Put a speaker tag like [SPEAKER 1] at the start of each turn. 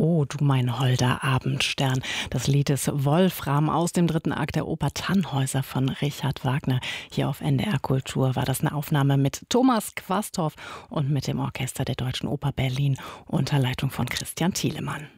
[SPEAKER 1] Oh, du mein holder Abendstern. Das Lied ist Wolfram aus dem dritten Akt der Oper Tannhäuser von Richard Wagner. Hier auf NDR Kultur war das eine Aufnahme mit Thomas Quasthoff und mit dem Orchester der Deutschen Oper Berlin unter Leitung von Christian Thielemann.